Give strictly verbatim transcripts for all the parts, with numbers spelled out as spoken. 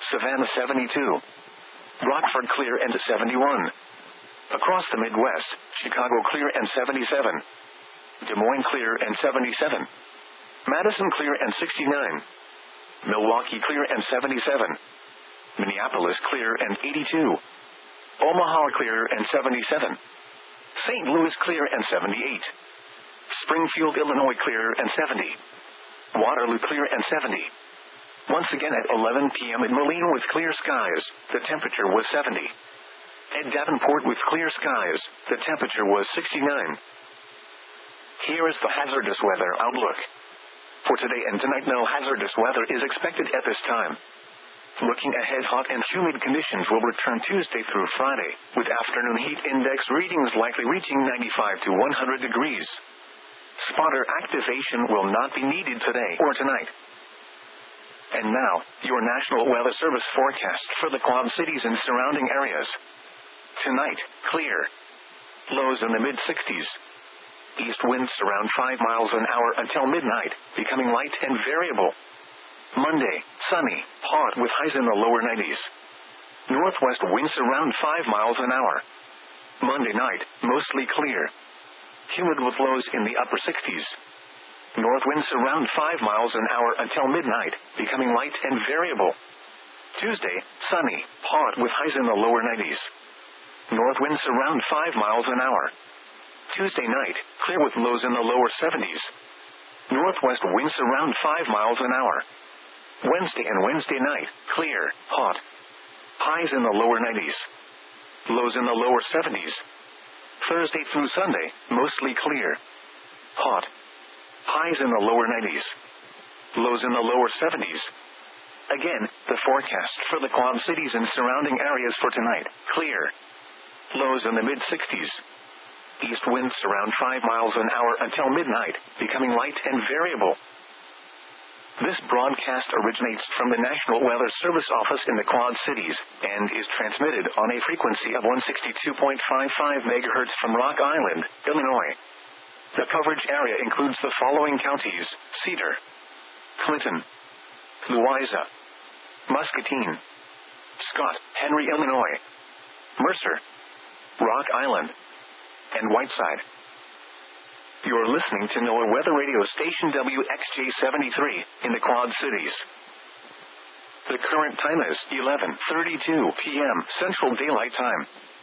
Savannah seventy-two. Rockford clear and seventy-one. Across the Midwest, Chicago clear and seventy-seven. Des Moines clear and seventy-seven. Madison clear and sixty-nine. Milwaukee clear and seventy-seven. Minneapolis clear and eighty-two. Omaha clear and seventy-seven. Saint Louis clear and seventy-eight. Springfield, Illinois clear and seventy. Waterloo clear and seventy. Once again at eleven p.m. in Moline with clear skies, the temperature was seventy. At Davenport with clear skies, the temperature was sixty-nine. Here is the hazardous weather outlook. For today and tonight, no hazardous weather is expected at this time. Looking ahead, hot and humid conditions will return Tuesday through Friday, with afternoon heat index readings likely reaching ninety-five to one hundred degrees. Spotter activation will not be needed today or tonight. And now, your National Weather Service forecast for the Quad Cities and surrounding areas. Tonight, clear. Lows in the mid-sixties. East winds around five miles an hour until midnight, becoming light and variable. Monday, sunny, hot with highs in the lower nineties. Northwest winds around five miles an hour. Monday night, mostly clear. Humid with lows in the upper sixties. North winds around five miles an hour until midnight, becoming light and variable. Tuesday, sunny, hot with highs in the lower nineties. North winds around five miles an hour. Tuesday night, clear with lows in the lower seventies. Northwest winds around five miles an hour. Wednesday and Wednesday night, clear, hot. Highs in the lower nineties. Lows in the lower seventies. Thursday through Sunday, mostly clear. Hot. Highs in the lower nineties. Lows in the lower seventies. Again, the forecast for the Quad Cities and surrounding areas for tonight, clear. Lows in the mid-sixties. East winds around five miles an hour until midnight, becoming light and variable. This broadcast originates from the National Weather Service office in the Quad Cities, and is transmitted on a frequency of one sixty-two point five five megahertz from Rock Island, Illinois. The coverage area includes the following counties: Cedar, Clinton, Louisa, Muscatine, Scott, Henry, Illinois, Mercer, Rock Island, and Whiteside. You're listening to NOAA Weather Radio Station W X J seventy-three in the Quad Cities. The current time is eleven thirty-two p.m. Central Daylight Time.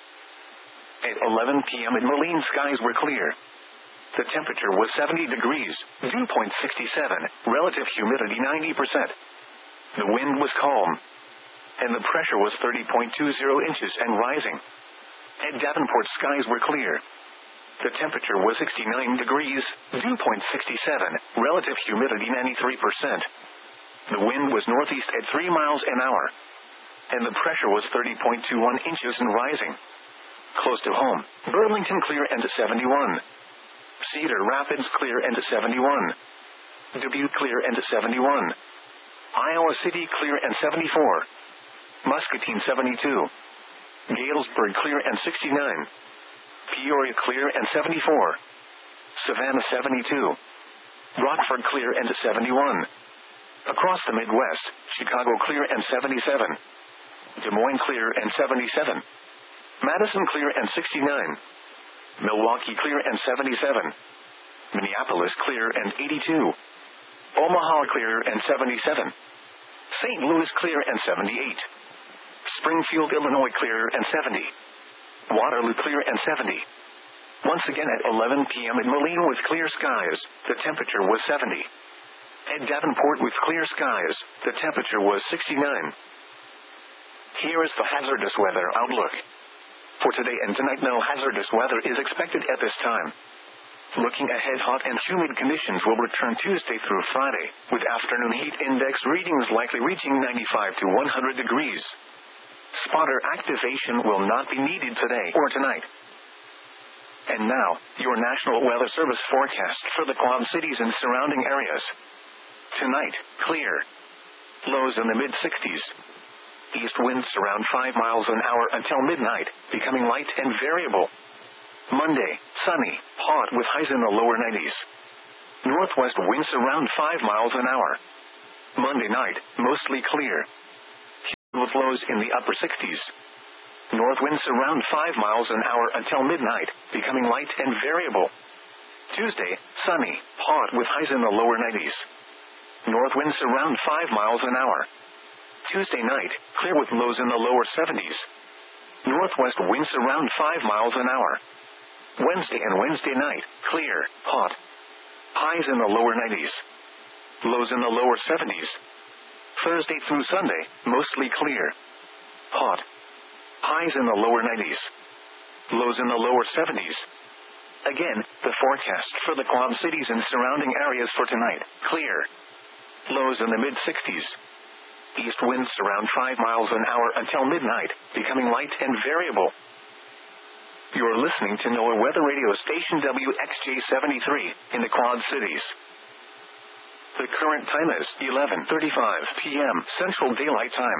At eleven p.m. in Moline, skies were clear. The temperature was seventy degrees, dew point sixty-seven, relative humidity ninety percent. The wind was calm, and the pressure was thirty point two zero inches and rising. At Davenport, skies were clear. The temperature was sixty-nine degrees, dew point sixty-seven, relative humidity ninety-three percent. The wind was northeast at three miles an hour, and the pressure was thirty point two one inches and rising. Close to home, Burlington clear and seventy-one. Cedar Rapids clear and seventy-one. Dubuque clear and seventy-one. Iowa City clear and seventy-four. Muscatine seventy-two. Galesburg clear and sixty-nine. Peoria clear and seventy-four. Savannah seventy-two. Rockford clear and seventy-one. Across the Midwest, Chicago clear and seventy-seven. Des Moines clear and seventy-seven. Madison clear and sixty-nine. Milwaukee clear and seventy-seven. Minneapolis clear and eighty-two. Omaha clear and seventy-seven. Saint Louis clear and seventy-eight. Springfield, Illinois clear and seventy. Waterloo clear and seventy. Once again at eleven p.m. in Moline with clear skies, the temperature was seventy. At Davenport with clear skies, the temperature was sixty-nine. Here is the hazardous weather outlook. For today and tonight, no hazardous weather is expected at this time. Looking ahead, hot and humid conditions will return Tuesday through Friday, with afternoon heat index readings likely reaching ninety-five to one hundred degrees. Spotter activation will not be needed today or tonight. And now, your National Weather Service forecast for the Quad Cities and surrounding areas. Tonight, clear. Lows in the mid-sixties. East winds around five miles an hour until midnight, becoming light and variable. Monday, sunny, hot with highs in the lower nineties. Northwest winds around five miles an hour. Monday night, mostly clear. with lows in the upper sixties. North winds around five miles an hour until midnight, becoming light and variable. Tuesday, sunny, hot with highs in the lower nineties. North winds around five miles an hour. Tuesday night, clear with lows in the lower seventies. Northwest winds around five miles an hour. Wednesday and Wednesday night, clear, hot. Highs in the lower nineties. Lows in the lower seventies. Thursday through Sunday, mostly clear. Hot. Highs in the lower nineties. Lows in the lower seventies. Again, the forecast for the Quad Cities and surrounding areas for tonight, clear. Lows in the mid-sixties. East winds around five miles an hour until midnight, becoming light and variable. You're listening to NOAA Weather Radio Station W X J seventy-three, in the Quad Cities. The current time is eleven thirty-five p.m. Central Daylight Time.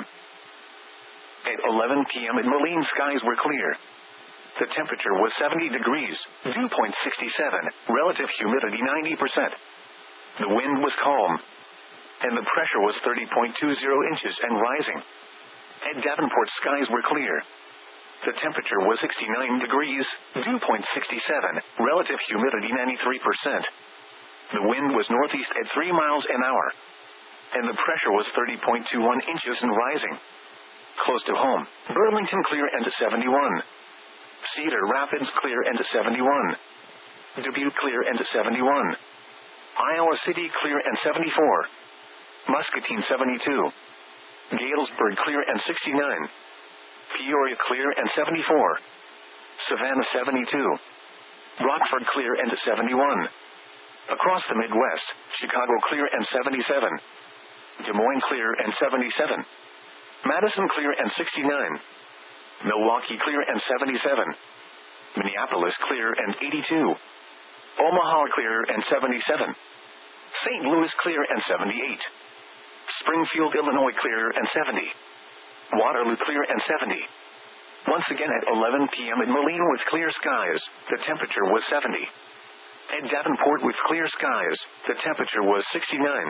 At eleven p.m. in Moline, skies were clear. The temperature was seventy degrees, dew point sixty-seven, relative humidity ninety percent. The wind was calm, and the pressure was thirty point two zero inches and rising. At Davenport, skies were clear. The temperature was sixty-nine degrees, dew point sixty-seven, relative humidity ninety-three percent. The wind was northeast at three miles an hour, and the pressure was thirty point two one inches and rising. Close to home, Burlington clear and to seventy-one. Cedar Rapids clear and to seventy-one. Dubuque clear and to seventy-one. Iowa City clear and seventy-four. Muscatine seventy-two. Galesburg clear and sixty-nine. Peoria clear and seventy-four. Savannah seventy-two. Rockford clear and to seventy-one. Across the Midwest, Chicago clear and seventy-seven. Des Moines clear and seventy-seven. Madison clear and sixty-nine. Milwaukee clear and seventy-seven. Minneapolis clear and eighty-two. Omaha clear and seventy-seven. Saint Louis clear and seventy-eight. Springfield, Illinois clear and seventy. Waterloo clear and seventy. Once again at eleven p.m. in Moline with clear skies, the temperature was seventy. At Davenport with clear skies, the temperature was sixty-nine.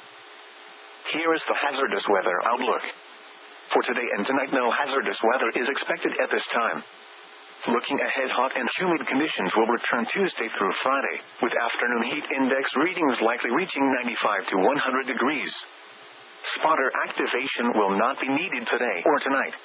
Here is the hazardous weather outlook. For today and tonight, no hazardous weather is expected at this time. Looking ahead, hot and humid conditions will return Tuesday through Friday, with afternoon heat index readings likely reaching ninety-five to one hundred degrees. Spotter activation will not be needed today or tonight.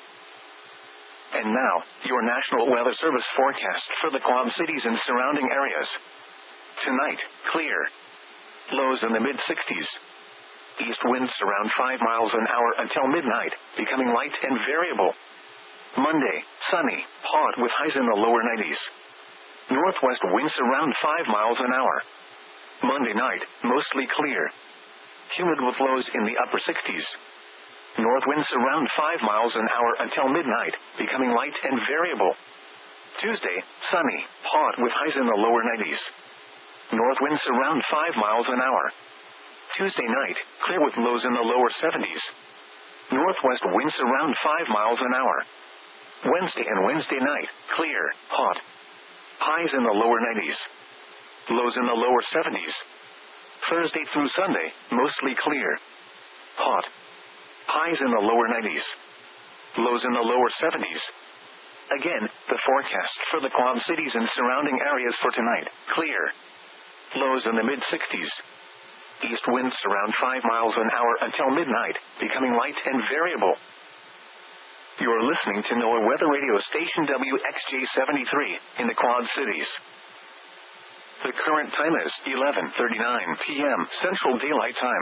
And now, your National Weather Service forecast for the Quad Cities and surrounding areas. Tonight, clear. Lows in the mid-sixties. East winds around five miles an hour until midnight, becoming light and variable. Monday, sunny, hot with highs in the lower nineties. Northwest winds around five miles an hour. Monday night, mostly clear. Humid with lows in the upper sixties. North winds around five miles an hour until midnight, becoming light and variable. Tuesday, sunny, hot with highs in the lower nineties. North winds around five miles an hour. Tuesday night, clear with lows in the lower seventies. Northwest winds around five miles an hour. Wednesday and Wednesday night, clear, hot. Highs in the lower nineties. Lows in the lower seventies. Thursday through Sunday, mostly clear. Hot. Highs in the lower nineties. Lows in the lower seventies. Again, the forecast for the Quad Cities and surrounding areas for tonight, clear. Lows in the mid-sixties. East winds around five miles an hour until midnight, becoming light and variable. You're listening to NOAA Weather Radio Station W X J seventy-three, in the Quad Cities. The current time is eleven thirty-nine p.m. Central Daylight Time.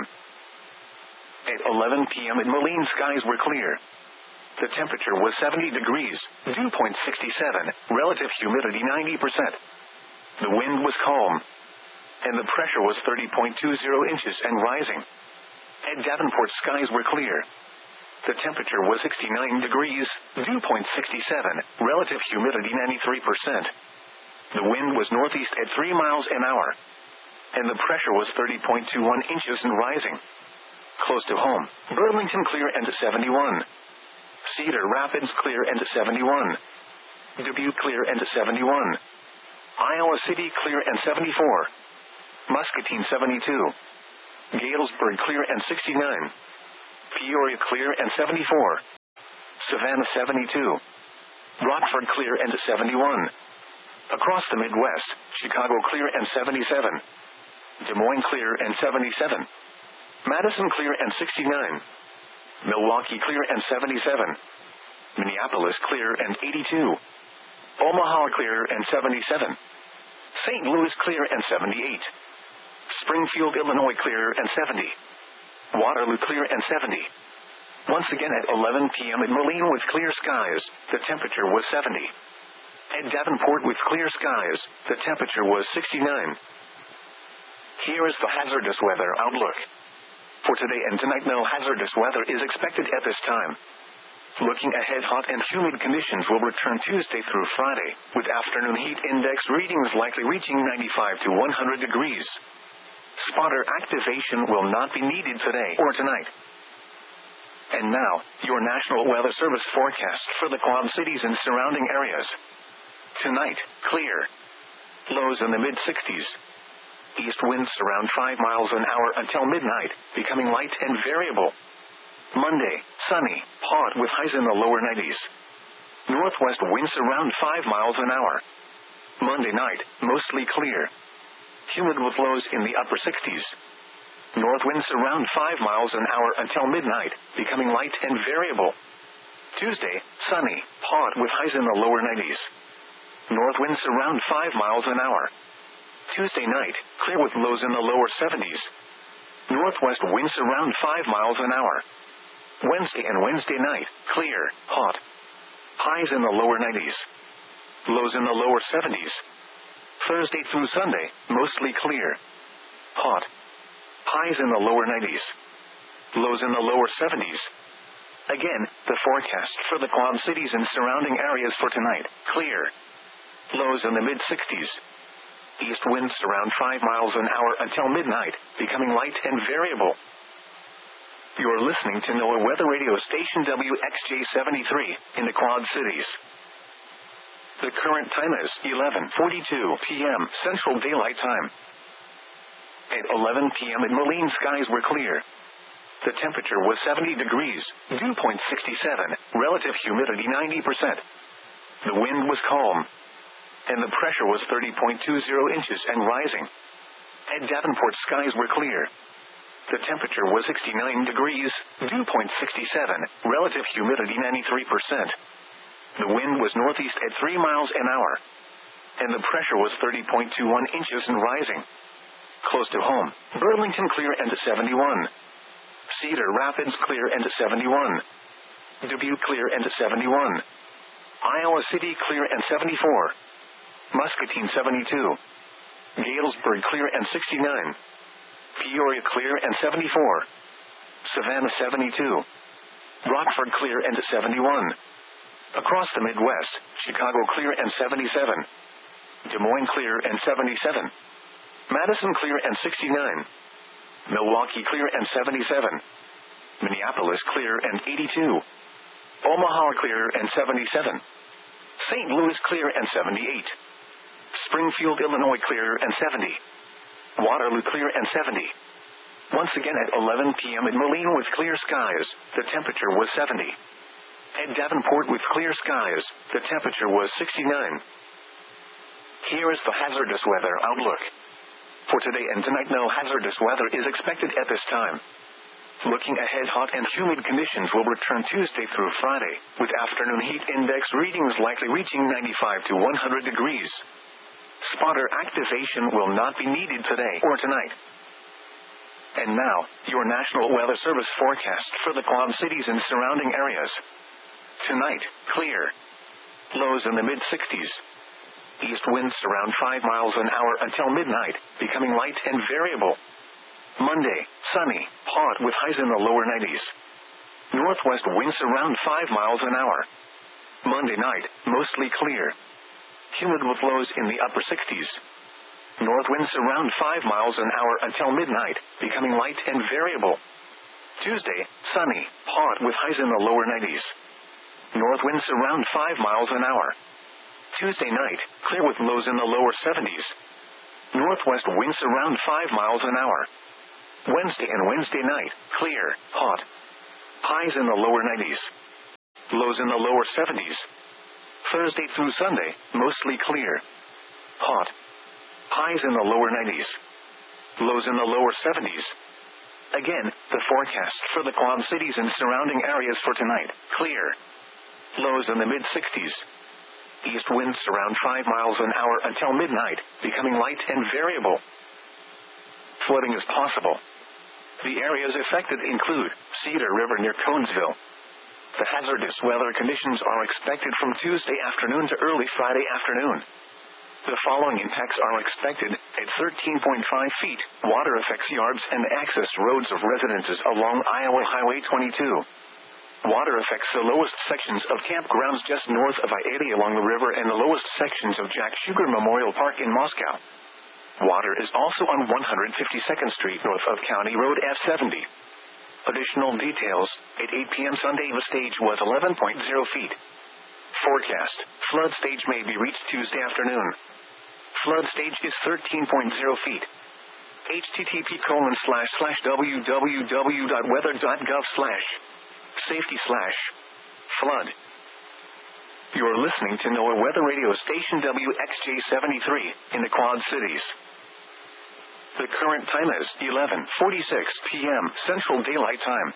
At eleven p.m. in Moline, skies were clear. The temperature was seventy degrees, dew point sixty-seven, relative humidity ninety percent. The wind was calm, and the pressure was thirty point two zero inches and rising. At Davenport, skies were clear. The temperature was sixty-nine degrees, dew point sixty-seven, relative humidity ninety-three percent. The wind was northeast at three miles an hour, and the pressure was thirty point two one inches and rising. Close to home, Burlington clear and to seventy-one. Cedar Rapids clear and to seventy-one. Dubuque clear and to seventy-one. Iowa City clear and seventy-four. Muscatine seventy-two. Galesburg clear and sixty-nine. Peoria clear and seventy-four. Savannah seventy-two. Rockford clear and seventy-one. Across the Midwest, Chicago clear and seventy-seven. Des Moines clear and seventy-seven. Madison clear and sixty-nine. Milwaukee clear and seventy-seven. Minneapolis clear and eighty-two. Omaha clear and seventy-seven. Saint Louis clear and seventy-eight. Springfield, Illinois clear and seventy. Waterloo clear and seventy. Once again at eleven p.m. in Moline with clear skies, the temperature was seventy. At Davenport with clear skies, the temperature was sixty-nine. Here is the hazardous weather outlook. For today and tonight, no hazardous weather is expected at this time. Looking ahead, hot and humid conditions will return Tuesday through Friday, with afternoon heat index readings likely reaching ninety-five to one hundred degrees. Spotter activation will not be needed today or tonight. And now, your National Weather Service forecast for the Quad Cities and surrounding areas. Tonight, clear. Lows in the mid-sixties. East winds around five miles an hour until midnight, becoming light and variable. Monday, sunny, hot with highs in the lower nineties. Northwest winds around five miles an hour. Monday night, mostly clear. Humid with lows in the upper sixties. North winds around five miles an hour until midnight, becoming light and variable. Tuesday, sunny, hot with highs in the lower nineties. North winds around five miles an hour. Tuesday night, clear with lows in the lower seventies. Northwest winds around five miles an hour. Wednesday and Wednesday night, clear, hot. Highs in the lower nineties. Lows in the lower seventies. Thursday through Sunday, mostly clear. Hot. Highs in the lower nineties. Lows in the lower seventies. Again, the forecast for the Quad Cities and surrounding areas for tonight, clear. Lows in the mid-sixties. East winds around five miles an hour until midnight, becoming light and variable. You're listening to NOAA Weather Radio Station W X J seventy-three in the Quad Cities. The current time is eleven forty-two p.m. Central Daylight Time. At eleven p.m. in Moline, skies were clear. The temperature was seventy degrees, dew point sixty-seven, relative humidity ninety percent. The wind was calm, and the pressure was thirty point two zero inches and rising. At Davenport, skies were clear. The temperature was sixty-nine degrees, dew point sixty-seven, relative humidity ninety-three percent. The wind was northeast at three miles an hour, and the pressure was thirty point two one inches and rising. Close to home, Burlington clear and seventy-one. Cedar Rapids clear and seventy-one. Dubuque clear and seventy-one. Iowa City clear and seventy-four. Muscatine seventy-two. Galesburg clear and sixty-nine. Peoria clear and seventy-four. Savannah seventy-two. Rockford clear and seventy-one. Across the Midwest, Chicago clear and seventy-seven. Des Moines clear and seventy-seven. Madison clear and sixty-nine. Milwaukee clear and seventy-seven. Minneapolis clear and eighty-two. Omaha clear and seventy-seven. Saint Louis clear and seventy-eight. Springfield, Illinois clear and seventy. Waterloo clear and seventy. Once again at eleven p.m. in Moline with clear skies, the temperature was seventy. At Davenport with clear skies, the temperature was sixty-nine. Here is the hazardous weather outlook. For today and tonight, no hazardous weather is expected at this time. Looking ahead, hot and humid conditions will return Tuesday through Friday, with afternoon heat index readings likely reaching ninety-five to one hundred degrees. Spotter activation will not be needed today or tonight. And now, your National Weather Service forecast for the Quad Cities and surrounding areas. Tonight, clear. Lows in the mid-sixties. East winds around five miles an hour until midnight, becoming light and variable. Monday, sunny, hot with highs in the lower nineties. Northwest winds around five miles an hour. Monday night, mostly clear. Humid with lows in the upper sixties. North winds around five miles an hour until midnight, becoming light and variable. Tuesday, sunny, hot with highs in the lower nineties. North winds around five miles an hour. Tuesday night, clear with lows in the lower seventies. Northwest winds around five miles an hour. Wednesday and Wednesday night, clear, hot. Highs in the lower nineties. lows in the lower seventies. Thursday through Sunday, mostly clear. Hot. Highs in the lower nineties. Lows in the lower seventies. Again, the forecast for the Quad Cities and surrounding areas for tonight, clear. Lows in the mid-sixties. East winds around five miles an hour until midnight, becoming light and variable. Flooding is possible. The areas affected include Cedar River near Conesville. The hazardous weather conditions are expected from Tuesday afternoon to early Friday afternoon. The following impacts are expected at thirteen point five feet. Water affects yards and access roads of residences along Iowa Highway twenty-two. Water affects the lowest sections of campgrounds just north of I eighty along the river and the lowest sections of Jack Sugar Memorial Park in Moscow. Water is also on one hundred fifty-second Street north of County Road F seventy. Additional details, at eight p.m. Sunday the stage was eleven point zero feet. Forecast, flood stage may be reached Tuesday afternoon. Flood stage is thirteen point zero feet. http colon slash slash www.weather.gov slash safety slash flood. You're listening to NOAA Weather Radio Station W X J seventy-three in the Quad Cities. The current time is eleven forty-six p.m. Central Daylight Time.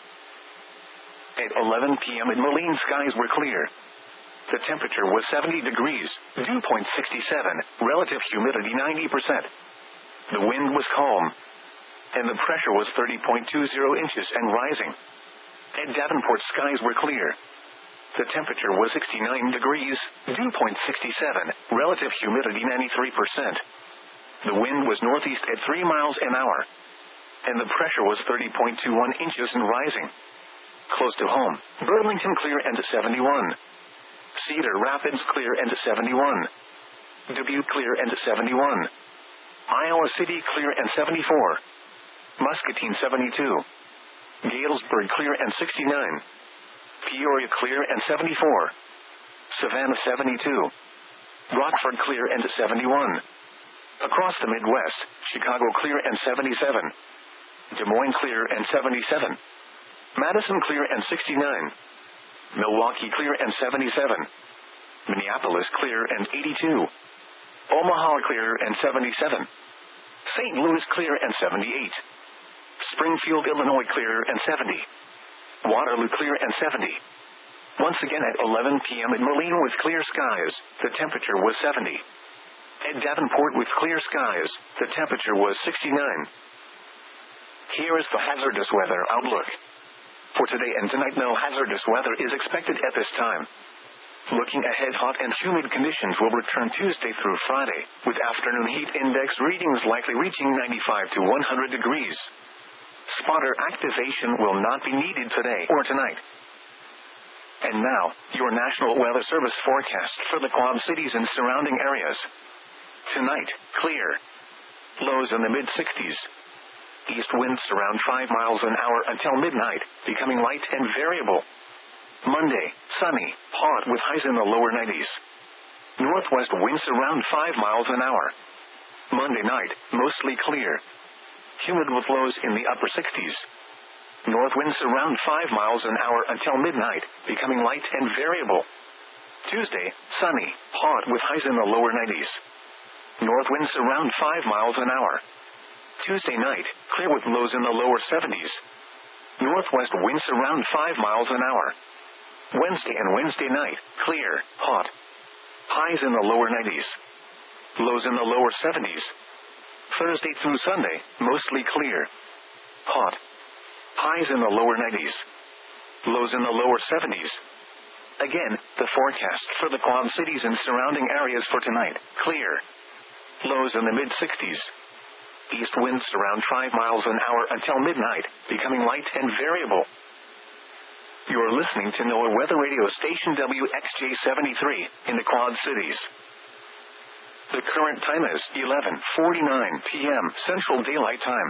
At eleven p.m. in Moline, skies were clear. The temperature was seventy degrees, dew point sixty-seven, relative humidity ninety percent. The wind was calm, and the pressure was thirty point two zero inches and rising. At Davenport, skies were clear. The temperature was sixty-nine degrees, dew point sixty-seven, relative humidity ninety-three percent. The wind was northeast at three miles an hour, and the pressure was thirty point two one inches and rising. Close to home, Burlington clear and to seventy-one. Cedar Rapids clear and to seventy-one. Dubuque clear and to seventy-one. Iowa City clear and seventy-four. Muscatine seventy-two. Galesburg clear and sixty-nine. Peoria clear and seventy-four. Savannah seventy-two. Rockford clear and to seventy-one. Across the Midwest, Chicago clear and seventy-seven. Des Moines clear and seventy-seven. Madison clear and sixty-nine. Milwaukee clear and seventy-seven. Minneapolis clear and eighty-two. Omaha clear and seventy-seven. Saint Louis clear and seventy-eight. Springfield, Illinois clear and seventy. Waterloo clear and seventy. Once again at eleven p.m. in Moline with clear skies, the temperature was seventy. At Davenport with clear skies, the temperature was sixty-nine. Here is the hazardous weather outlook. For today and tonight, no hazardous weather is expected at this time. Looking ahead, hot and humid conditions will return Tuesday through Friday, with afternoon heat index readings likely reaching ninety-five to one hundred degrees. Spotter activation will not be needed today or tonight. And now, your National Weather Service forecast for the Quad Cities and surrounding areas. Tonight, clear. Lows in the mid-sixties. East winds around five miles an hour until midnight, becoming light and variable. Monday, sunny, hot with highs in the lower nineties. Northwest winds around five miles an hour. Monday night, mostly clear. Humid with lows in the upper sixties. North winds around five miles an hour until midnight, becoming light and variable. Tuesday, sunny, hot with highs in the lower nineties. North winds around five miles an hour. Tuesday night, clear with lows in the lower seventies. Northwest winds around five miles an hour. Wednesday and Wednesday night, clear, hot. Highs in the lower nineties. Lows in the lower seventies. Thursday through Sunday, mostly clear. Hot. Highs in the lower nineties. Lows in the lower seventies. Again, the forecast for the Quad Cities and surrounding areas for tonight, clear. Lows in the mid-sixties. East winds around five miles an hour until midnight, becoming light and variable. You're listening to NOAA Weather Radio Station W X J seventy-three in the Quad Cities. The current time is eleven forty-nine p.m. Central Daylight Time.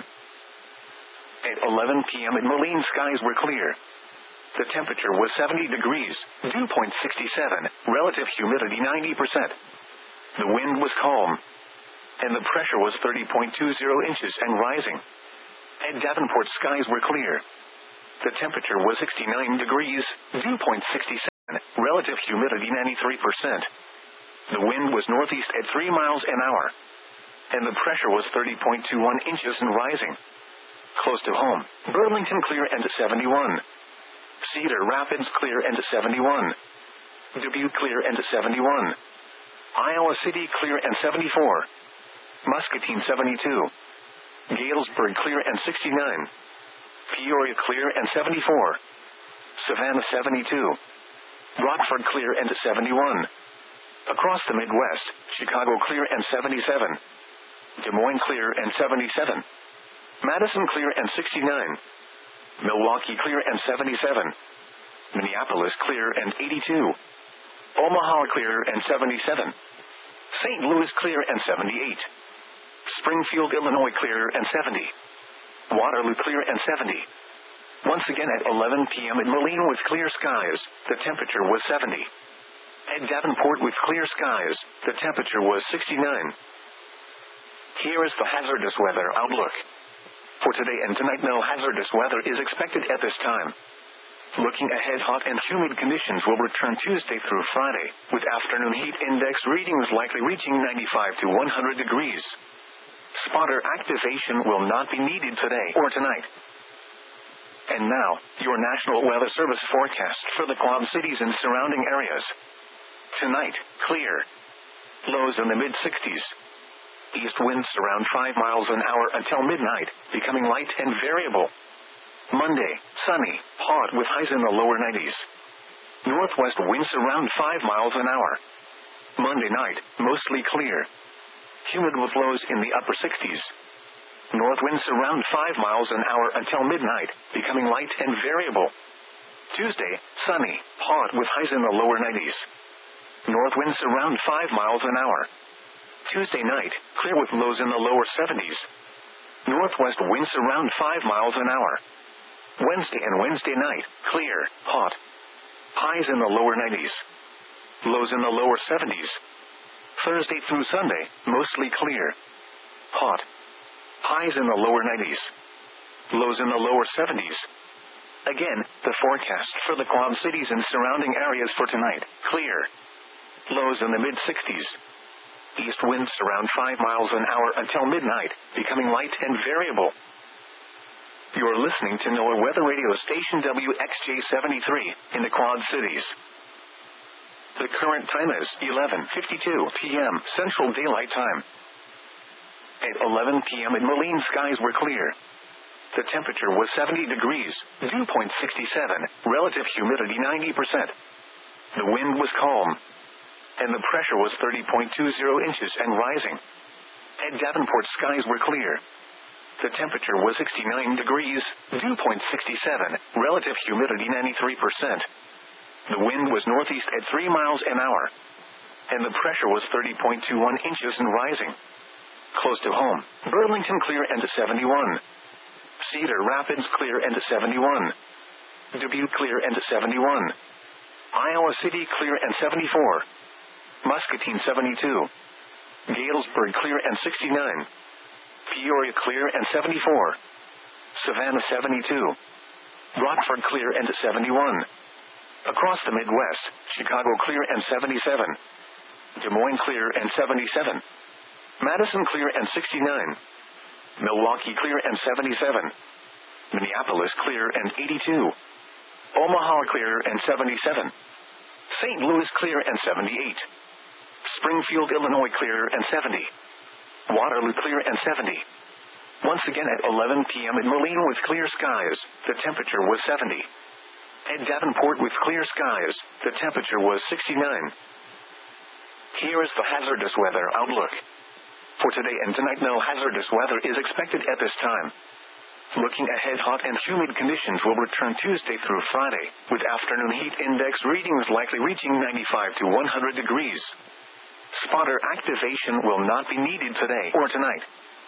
At eleven p.m. in Moline, skies were clear. The temperature was seventy degrees, dew point sixty-seven, relative humidity ninety percent. The wind was calm, and the pressure was thirty point two zero inches and rising. At Davenport, skies were clear. The temperature was sixty-nine degrees, dew point sixty-seven. Relative humidity ninety-three percent. The wind was northeast at three miles an hour. And the pressure was thirty point two one inches and rising. Close to home, Burlington clear and seventy-one. Cedar Rapids clear and seventy-one. Dubuque clear and seventy-one. Iowa City clear and seventy-four. Muscatine seventy-two. Galesburg clear and sixty-nine. Peoria clear and seventy-four. Savannah seventy-two. Rockford clear and seventy-one. Across the Midwest, Chicago clear and seventy-seven. Des Moines clear and seventy-seven. Madison clear and sixty-nine. Milwaukee clear and seventy-seven. Minneapolis clear and eighty-two. Omaha clear and seventy-seven. Saint Louis clear and seventy-eight. Springfield, Illinois clear and seventy. Waterloo clear and seventy. Once again at eleven p.m. in Moline with clear skies, the temperature was seventy. At Davenport with clear skies, the temperature was sixty-nine. Here is the hazardous weather outlook. For today and tonight, no hazardous weather is expected at this time. Looking ahead, hot and humid conditions will return Tuesday through Friday, with afternoon heat index readings likely reaching ninety-five to one hundred degrees. Spotter activation will not be needed today or tonight. And now, your National Weather Service forecast for the Quad Cities and surrounding areas. Tonight, clear. Lows in the mid-sixties. East winds around five miles an hour until midnight, becoming light and variable. Monday, sunny, hot with highs in the lower nineties. Northwest winds around five miles an hour. Monday night, mostly clear. Humid with lows in the upper sixties. North winds around five miles an hour until midnight, becoming light and variable. Tuesday, sunny, hot with highs in the lower nineties. North winds around five miles an hour. Tuesday night, clear with lows in the lower seventies. Northwest winds around five miles an hour. Wednesday and Wednesday night, clear, hot. Highs in the lower nineties. Lows in the lower seventies. Thursday through Sunday, mostly clear. Hot. Highs in the lower nineties. Lows in the lower seventies. Again, the forecast for the Quad Cities and surrounding areas for tonight, clear. Lows in the mid-sixties. East winds around five miles an hour until midnight, becoming light and variable. You're listening to NOAA Weather Radio Station W X J seventy-three in the Quad Cities. The current time is eleven fifty-two p.m. Central Daylight Time. At eleven p.m. in Moline, skies were clear. The temperature was seventy degrees, dew point sixty-seven, relative humidity ninety percent. The wind was calm. And the pressure was thirty point two zero inches and rising. At Davenport, skies were clear. The temperature was sixty-nine degrees, dew point sixty-seven, relative humidity ninety-three percent. The wind was northeast at three miles an hour. And the pressure was thirty point two one inches and rising. Close to home, Burlington clear and seventy-one. Cedar Rapids clear and seventy-one. Dubuque clear and seventy-one. Iowa City clear and seventy-four. Muscatine seventy-two. Galesburg clear and sixty-nine. Peoria clear and seventy-four. Savannah seventy-two. Rockford clear and seventy-one. Across the Midwest, Chicago clear and seventy-seven. Des Moines clear and seventy-seven. Madison clear and sixty-nine. Milwaukee clear and seventy-seven. Minneapolis clear and eighty-two. Omaha clear and seventy-seven. Saint Louis clear and seventy-eight. Springfield, Illinois clear and seventy. Waterloo clear and seventy. Once again at eleven p.m. in Moline with clear skies, the temperature was seventy. At Davenport with clear skies, the temperature was sixty-nine. Here is the hazardous weather outlook. For today and tonight, no hazardous weather is expected at this time. Looking ahead, hot and humid conditions will return Tuesday through Friday, with afternoon heat index readings likely reaching ninety-five to one hundred degrees. Spotter activation will not be needed today or tonight.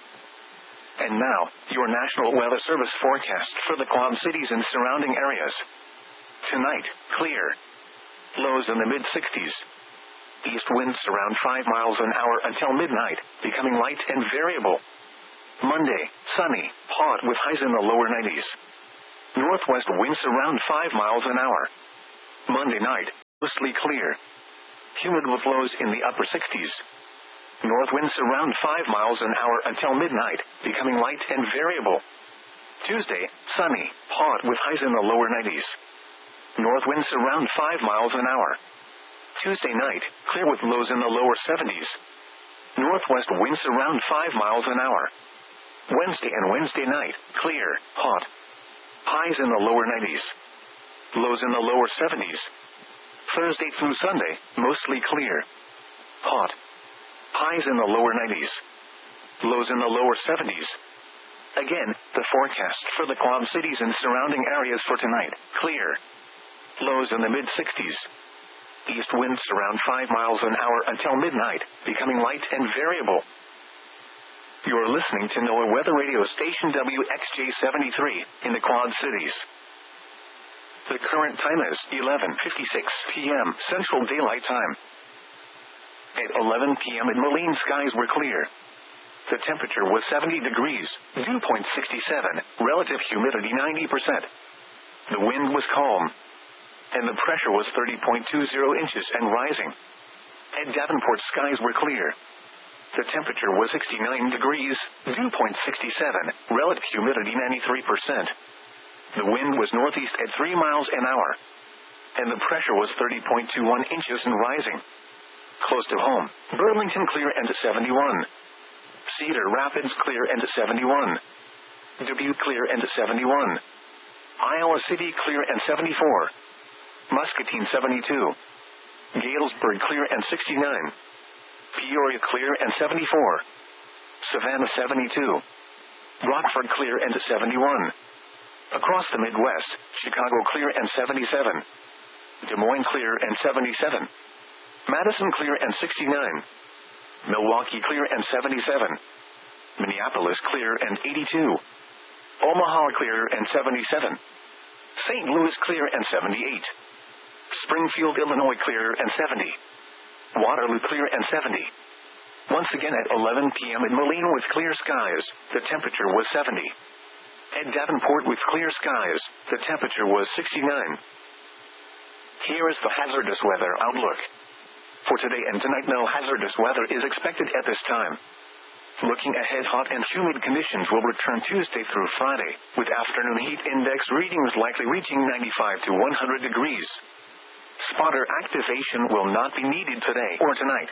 And now, your National Weather Service forecast for the Quad Cities and surrounding areas. Tonight, clear. Lows in the mid-sixties. East winds around five miles an hour until midnight, becoming light and variable. Monday, sunny, hot with highs in the lower nineties. Northwest winds around five miles an hour. Monday night, mostly clear. Humid with lows in the upper sixties. North winds around five miles an hour until midnight, becoming light and variable. Tuesday, sunny, hot with highs in the lower nineties. North winds around five miles an hour. Tuesday night, clear with lows in the lower seventies. Northwest winds around five miles an hour. Wednesday and Wednesday night, clear, hot. Highs in the lower nineties. Lows in the lower seventies. Thursday through Sunday, mostly clear. Hot. Highs in the lower nineties. Lows in the lower seventies. Again, the forecast for the Quad Cities and surrounding areas for tonight, clear. Lows in the mid-sixties. East winds around five miles an hour until midnight, becoming light and variable. You're listening to NOAA Weather Radio Station W X J seventy-three in the Quad Cities. The current time is eleven fifty-six p m Central Daylight Time. At eleven p m in Moline, skies were clear. The temperature was seventy degrees, dew point sixty-seven, relative humidity ninety percent. The wind was calm, and the pressure was thirty point two zero inches and rising. At Davenport, skies were clear. The temperature was sixty-nine degrees, dew point sixty-seven, relative humidity ninety-three percent. The wind was northeast at three miles an hour, and the pressure was thirty point two one inches and rising. Close to home, Burlington clear and to seventy-one. Cedar Rapids clear and to seventy-one. Dubuque clear and to seventy-one. Iowa City clear and seventy-four. Muscatine seventy-two. Galesburg clear and sixty-nine. Peoria clear and seventy-four. Savannah seventy-two. Rockford clear and to seventy-one. Across the Midwest, Chicago clear and seventy-seven. Des Moines clear and seventy-seven. Madison clear and sixty-nine. Milwaukee clear and seventy-seven. Minneapolis clear and eighty-two. Omaha clear and seventy-seven. Saint Louis clear and seventy-eight. Springfield, Illinois clear and seventy. Waterloo clear and seventy. Once again at eleven p m in Moline with clear skies, the temperature was seventy. At Davenport with clear skies, the temperature was sixty-nine. Here is the hazardous weather outlook. For today and tonight, no hazardous weather is expected at this time. Looking ahead, hot and humid conditions will return Tuesday through Friday, with afternoon heat index readings likely reaching ninety-five to one hundred degrees. Spotter activation will not be needed today or tonight.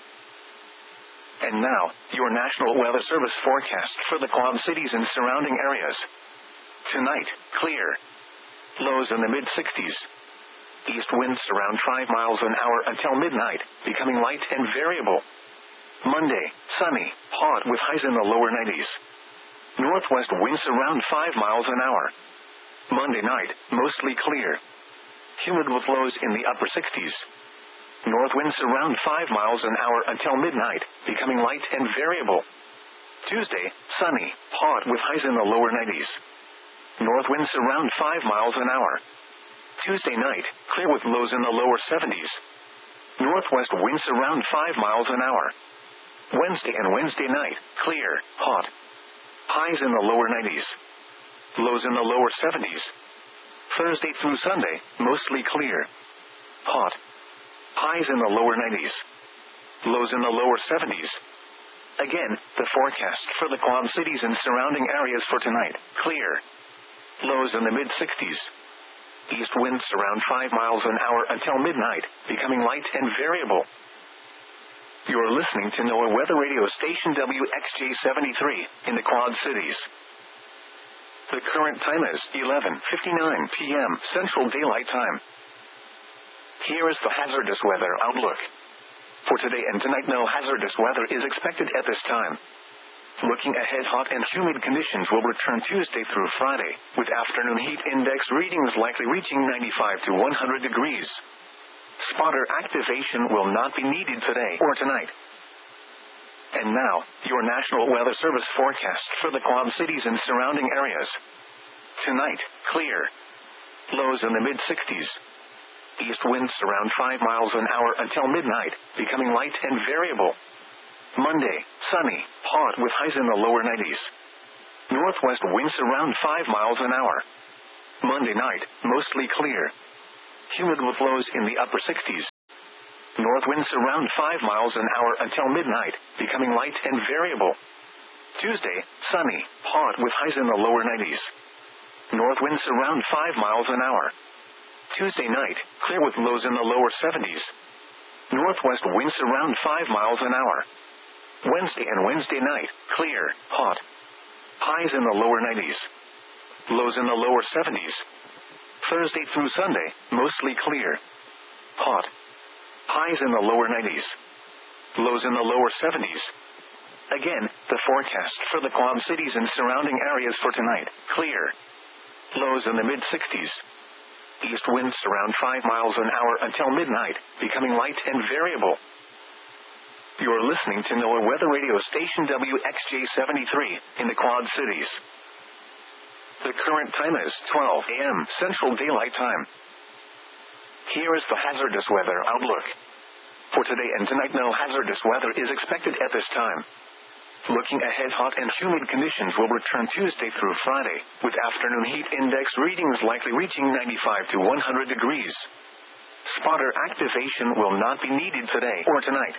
And now, your National Weather Service forecast for the Quad Cities and surrounding areas. Tonight, clear. Lows in the mid-sixties. East winds around five miles an hour until midnight, becoming light and variable. Monday, sunny, hot with highs in the lower nineties. Northwest winds around five miles an hour. Monday night, mostly clear. Humid with lows in the upper sixties. North winds around five miles an hour until midnight, becoming light and variable. Tuesday, sunny, hot with highs in the lower nineties. North winds around five miles an hour. Tuesday night, clear with lows in the lower seventies. Northwest winds around five miles an hour. Wednesday and Wednesday night, clear, hot. Highs in the lower nineties. Lows in the lower seventies. Thursday through Sunday, mostly clear. Hot. Highs in the lower nineties. Lows in the lower seventies. Again, the forecast for the Quad Cities and surrounding areas for tonight, clear. Lows in the mid-sixties. East winds around five miles an hour until midnight, becoming light and variable. You're listening to NOAA Weather Radio Station W X J seventy-three in the Quad Cities. The current time is eleven fifty-nine p m Central Daylight Time. Here is the hazardous weather outlook. For today and tonight, no hazardous weather is expected at this time. Looking ahead, hot and humid conditions will return Tuesday through Friday, with afternoon heat index readings likely reaching ninety-five to one hundred degrees. Spotter activation will not be needed today or tonight. And now, your National Weather Service forecast for the Quad Cities and surrounding areas. Tonight, clear. Lows in the mid-sixties. East winds around five miles an hour until midnight, becoming light and variable. Monday, sunny, hot with highs in the lower nineties. Northwest winds around five miles an hour. Monday night, mostly clear. Humid with lows in the upper sixties. North winds around five miles an hour until midnight, becoming light and variable. Tuesday, sunny, hot with highs in the lower nineties. North winds around five miles an hour. Tuesday night, clear with lows in the lower seventies. Northwest winds around five miles an hour. Wednesday and Wednesday night, clear, hot. Highs in the lower nineties. Lows in the lower seventies. Thursday through Sunday, mostly clear. Hot. Highs in the lower nineties. Lows in the lower seventies. Again, the forecast for the Quad Cities and surrounding areas for tonight, clear. Lows in the mid-sixties. East winds around five miles an hour until midnight, becoming light and variable. You're listening to NOAA Weather Radio Station W X J seventy-three in the Quad Cities. The current time is twelve a m Central Daylight Time. Here is the hazardous weather outlook. For today and tonight, no hazardous weather is expected at this time. Looking ahead, hot and humid conditions will return Tuesday through Friday, with afternoon heat index readings likely reaching ninety-five to one hundred degrees. Spotter activation will not be needed today or tonight.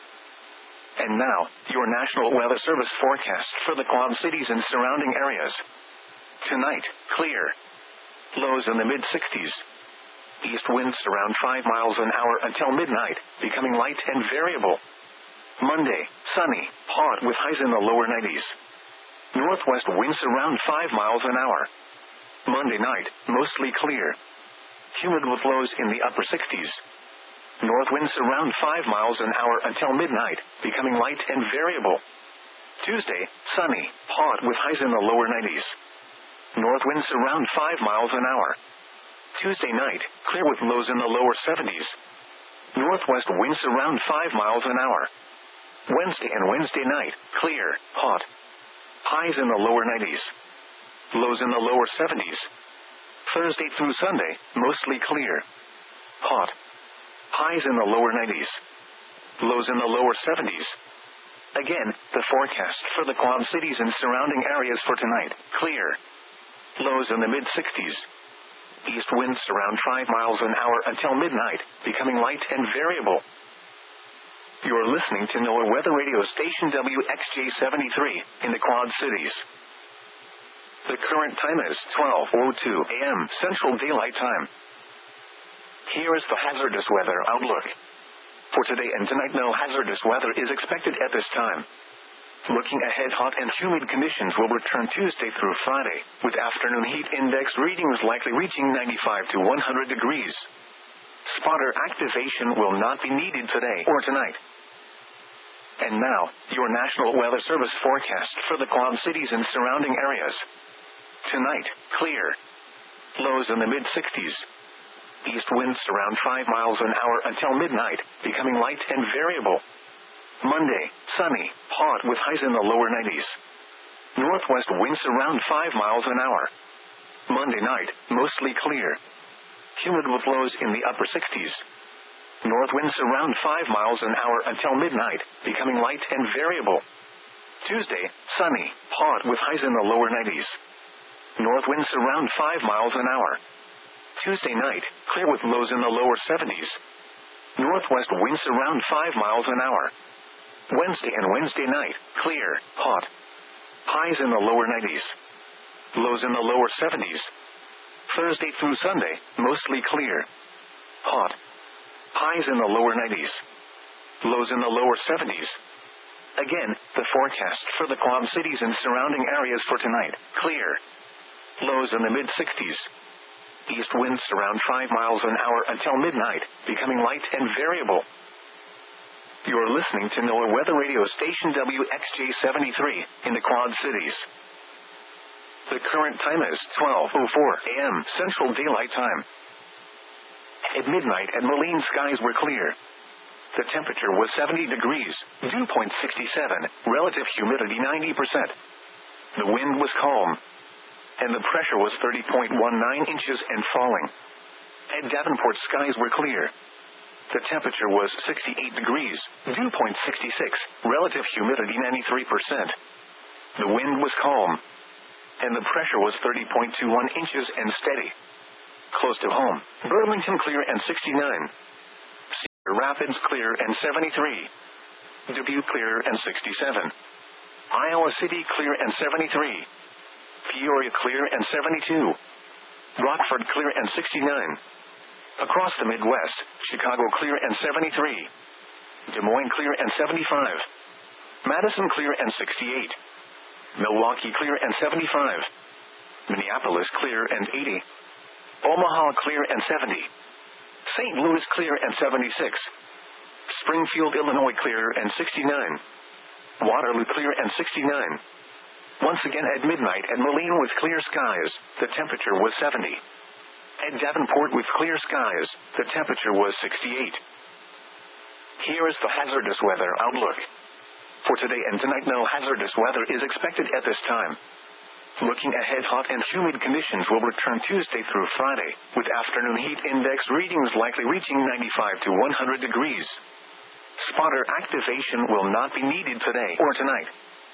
And now, your National Weather Service forecast for the Quad Cities and surrounding areas. Tonight, clear. Lows in the mid-sixties. East winds around five miles an hour until midnight, becoming light and variable. Monday, sunny, hot with highs in the lower nineties. Northwest winds around five miles an hour. Monday night, mostly clear. Humid with lows in the upper sixties. North winds around five miles an hour until midnight, becoming light and variable. Tuesday, sunny, hot with highs in the lower nineties. North winds around five miles an hour. Tuesday night, clear with lows in the lower seventies. Northwest winds around five miles an hour. Wednesday and Wednesday night, clear, hot. Highs in the lower nineties. Lows in the lower seventies. Thursday through Sunday, mostly clear. Hot. Highs in the lower nineties. Lows in the lower seventies. Again, the forecast for the Quad Cities and surrounding areas for tonight, clear. Lows in the mid-sixties. East winds around five miles an hour until midnight, becoming light and variable. You're listening to NOAA Weather Radio Station W X J seventy-three in the Quad Cities. The current time is twelve oh two a m Central Daylight Time. Here is the hazardous weather outlook. For today and tonight, no hazardous weather is expected at this time. Looking ahead, hot and humid conditions will return Tuesday through Friday, with afternoon heat index readings likely reaching ninety-five to one hundred degrees. Spotter activation will not be needed today or tonight. And now, your National Weather Service forecast for the Quad Cities and surrounding areas. Tonight, clear. Lows in the mid-sixties. East winds around five miles an hour until midnight, becoming light and variable. Monday, sunny, hot with highs in the lower nineties. Northwest winds around five miles an hour. Monday night, mostly clear. Humid with lows in the upper sixties. North winds around five miles an hour until midnight, becoming light and variable. Tuesday, sunny, hot with highs in the lower nineties. North winds around five miles an hour. Tuesday night, clear with lows in the lower seventies. Northwest winds around five miles an hour. Wednesday and Wednesday night, clear, hot. Highs in the lower nineties. Lows in the lower seventies. Thursday through Sunday, mostly clear. Hot. Highs in the lower nineties. Lows in the lower seventies. Again, the forecast for the Quad Cities and surrounding areas for tonight, clear. Lows in the mid-sixties. East winds around five miles an hour until midnight, becoming light and variable. You're listening to NOAA Weather Radio Station W X J seventy-three in the Quad Cities. The current time is twelve oh four a m Central Daylight Time. At midnight at Moline, skies were clear. The temperature was seventy degrees, dew point sixty-seven, relative humidity ninety percent. The wind was calm, and the pressure was thirty point one nine inches and falling. At Davenport, skies were clear. The temperature was sixty-eight degrees, dew point sixty-six, relative humidity ninety-three percent. The wind was calm, and the pressure was thirty point two one inches and steady. Close to home, Burlington clear and sixty-nine. Rapids clear and seventy-three. Dubuque clear and sixty-seven. Iowa City clear and seventy-three. Peoria clear and seventy-two. Rockford clear and sixty-nine. Across the Midwest, Chicago clear and seventy-three. Des Moines clear and seventy-five. Madison clear and sixty-eight. Milwaukee clear and seventy-five. Minneapolis clear and eighty. Omaha clear and seventy. Saint Louis clear and seventy-six. Springfield, Illinois clear and sixty-nine. Waterloo clear and sixty-nine. Once again at midnight at Moline with clear skies, the temperature was seventy. At Davenport with clear skies, the temperature was sixty-eight. Here is the hazardous weather outlook. For today and tonight, no hazardous weather is expected at this time. Looking ahead, hot and humid conditions will return Tuesday through Friday, with afternoon heat index readings likely reaching ninety-five to one hundred degrees. Spotter activation will not be needed today or tonight.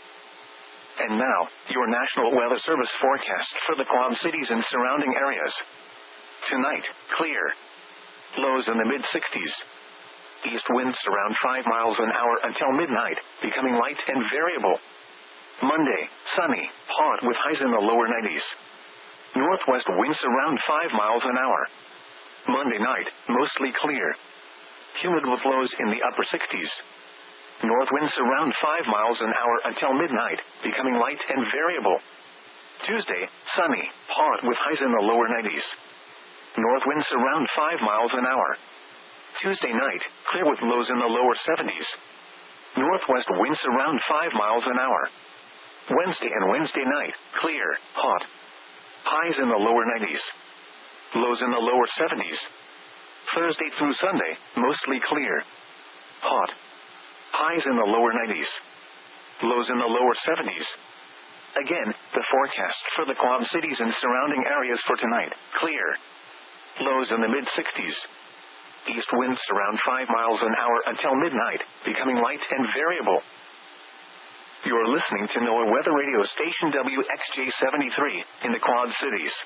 And now, your National Weather Service forecast for the Quad Cities and surrounding areas. Tonight, clear. Lows in the mid-sixties. East winds around five miles an hour until midnight, becoming light and variable. Monday, sunny, hot with highs in the lower nineties. Northwest winds around five miles an hour. Monday night, mostly clear. Humid with lows in the upper sixties. North winds around five miles an hour until midnight, becoming light and variable. Tuesday, sunny, hot with highs in the lower nineties. North winds around five miles an hour. Tuesday night, clear with lows in the lower seventies. Northwest winds around five miles an hour. Wednesday and Wednesday night, clear, hot. Highs in the lower nineties. Lows in the lower seventies. Thursday through Sunday, mostly clear. Hot. Highs in the lower nineties. Lows in the lower seventies. Again, the forecast for the Quad Cities and surrounding areas for tonight, clear. Lows in the mid-sixties. East winds around five miles an hour until midnight, becoming light and variable. You're listening to NOAA Weather Radio Station W X J seventy-three in the Quad Cities.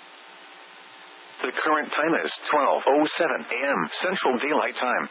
The current time is twelve oh seven a m Central Daylight Time.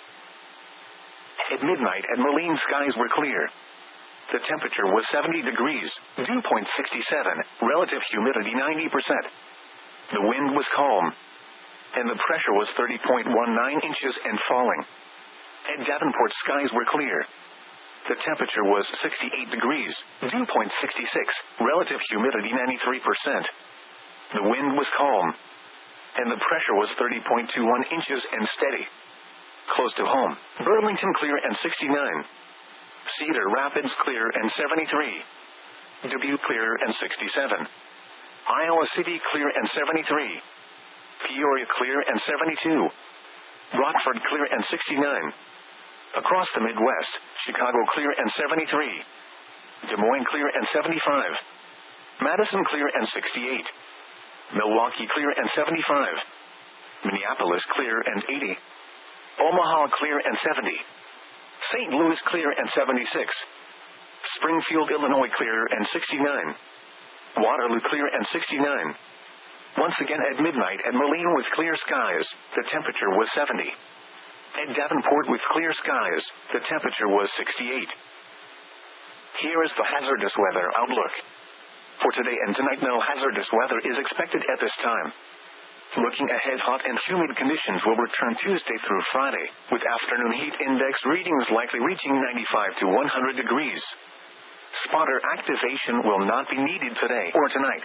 At midnight at Moline, skies were clear. The temperature was seventy degrees, dew point sixty-seven, relative humidity ninety percent. The wind was calm, and the pressure was thirty point one nine inches and falling. At Davenport, skies were clear. The temperature was sixty-eight degrees, dew point sixty-six, relative humidity ninety-three percent. The wind was calm, and the pressure was thirty point two one inches and steady. Close to home, Burlington clear and sixty-nine. Cedar Rapids clear and seventy-three. Dubuque clear and sixty-seven. Iowa City clear and seventy-three. Peoria clear and seventy-two. Rockford clear and sixty-nine. Across the Midwest, Chicago clear and seventy-three. Des Moines clear and seventy-five. Madison clear and sixty-eight. Milwaukee clear and seventy-five. Minneapolis clear and eighty. Omaha clear and seventy. Saint Louis clear and seventy-six. Springfield, Illinois clear and sixty-nine. Waterloo clear and sixty-nine. Once again at midnight at Moline with clear skies, the temperature was seventy. At Davenport with clear skies, the temperature was sixty-eight. Here is the hazardous weather outlook. For today and tonight, no hazardous weather is expected at this time. Looking ahead, hot and humid conditions will return Tuesday through Friday, with afternoon heat index readings likely reaching ninety-five to one hundred degrees. Spotter activation will not be needed today or tonight.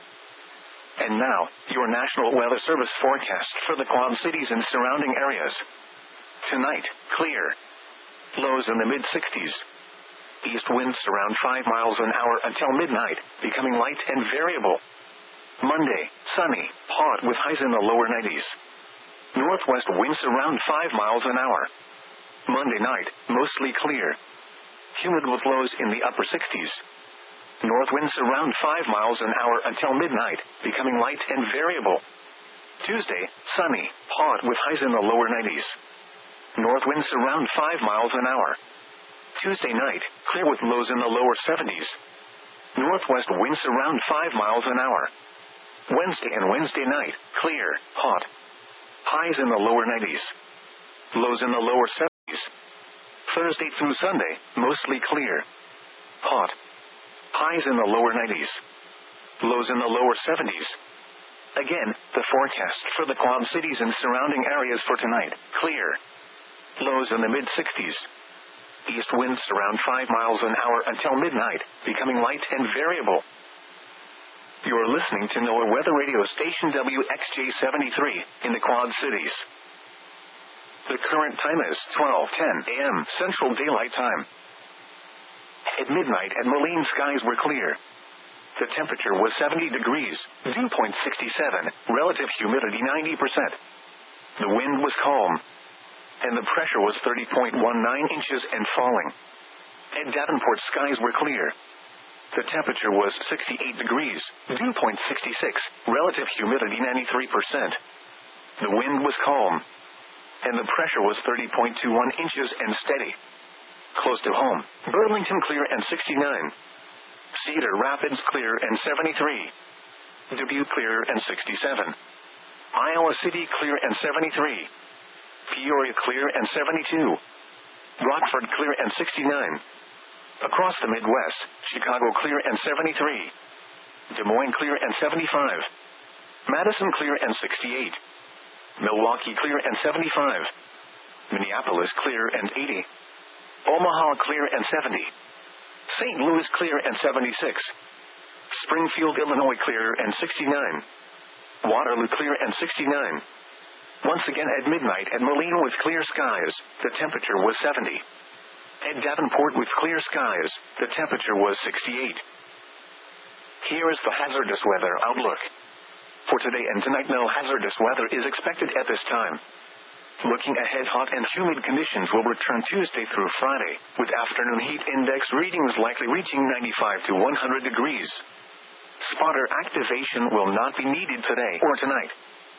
And now, your National Weather Service forecast for the Quad Cities and surrounding areas. Tonight, clear. Lows in the mid-sixties. East winds around five miles an hour until midnight, becoming light and variable. Monday, sunny, hot with highs in the lower nineties. Northwest winds around five miles an hour. Monday night, mostly clear. Humid with lows in the upper sixties. North winds around five miles an hour until midnight, becoming light and variable. Tuesday, sunny, hot with highs in the lower nineties. North winds around five miles an hour. Tuesday night, clear with lows in the lower seventies. Northwest winds around five miles an hour. Wednesday and Wednesday night, clear, hot. Highs in the lower nineties. Lows in the lower seventies. Thursday through Sunday, mostly clear. Hot. Highs in the lower nineties. Lows in the lower seventies. Again, the forecast for the Quad Cities and surrounding areas for tonight, clear. Lows in the mid-sixties. East winds around five miles an hour until midnight, becoming light and variable. You're listening to NOAA Weather Radio Station W X J seventy-three in the Quad Cities. The current time is twelve ten a m Central Daylight Time. At midnight at Moline, skies were clear. The temperature was seventy degrees, dew point sixty-seven, relative humidity ninety percent. The wind was calm, and the pressure was thirty point one nine inches and falling. At Davenport, skies were clear. The temperature was sixty-eight degrees, dew point sixty-six, relative humidity ninety-three percent. The wind was calm, and the pressure was thirty point two one inches and steady. Close to home, Burlington clear and sixty-nine. Cedar Rapids clear and seventy-three. Dubuque clear and sixty-seven. Iowa City clear and seventy-three. Peoria clear and seventy-two. Rockford clear and sixty-nine. Across the Midwest, Chicago clear and seventy-three. Des Moines clear and seventy-five. Madison clear and sixty-eight. Milwaukee clear and seventy-five. Minneapolis clear and eighty. Omaha clear and seventy. Saint Louis clear and seventy-six. Springfield, Illinois clear and sixty-nine. Waterloo clear and sixty-nine. Once again at midnight at Moline with clear skies, the temperature was seventy. At Davenport with clear skies, the temperature was sixty-eight. Here is the hazardous weather outlook. For today and tonight, no hazardous weather is expected at this time. Looking ahead, hot and humid conditions will return Tuesday through Friday, with afternoon heat index readings likely reaching ninety-five to one hundred degrees. Spotter activation will not be needed today or tonight.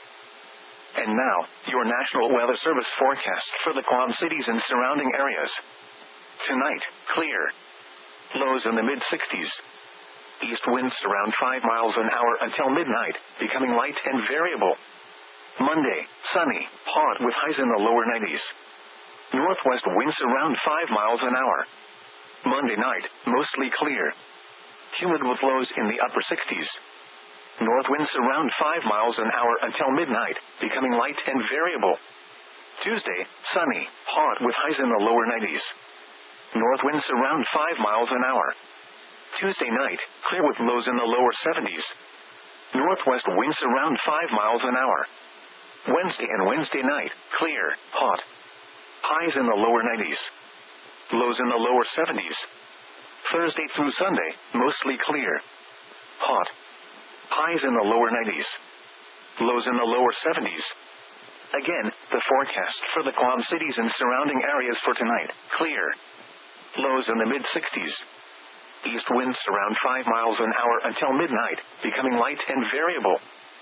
And now, your National Weather Service forecast for the Quad Cities and surrounding areas. Tonight, clear. Lows in the mid-sixties. East winds around five miles an hour until midnight, becoming light and variable. Monday, sunny, hot with highs in the lower nineties. Northwest winds around five miles an hour. Monday night, mostly clear. Humid with lows in the upper sixties. North winds around five miles an hour until midnight, becoming light and variable. Tuesday, sunny, hot with highs in the lower nineties. North winds around five miles an hour. Tuesday night, clear with lows in the lower seventies. Northwest winds around five miles an hour. Wednesday and Wednesday night, clear, hot. Highs in the lower nineties. Lows in the lower seventies. Thursday through Sunday, mostly clear. Hot. Highs in the lower nineties. Lows in the lower seventies. Again, the forecast for the Quad Cities and surrounding areas for tonight, clear. Lows in the mid-sixties. East winds around five miles an hour until midnight, becoming light and variable.